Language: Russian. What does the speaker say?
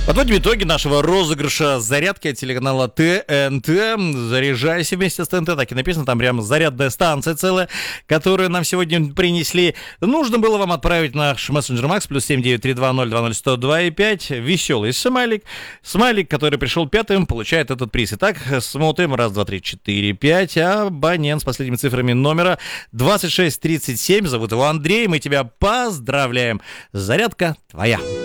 Подводим итоги нашего розыгрыша зарядки от телеканала ТНТ. Заряжайся вместе с ТНТ. Так и написано, там прям зарядная станция целая, которую нам сегодня принесли. Нужно было вам отправить наш мессенджер Макс плюс 7932020102,5. Веселый смайлик. Смайлик, который пришел пятым, получает этот приз. Итак, смотрим. 1, 2, 3, 4, 5. Абонент с последними цифрами номера 2637. Зовут его Андрей. Мы тебя поздравляем. Зарядка твоя.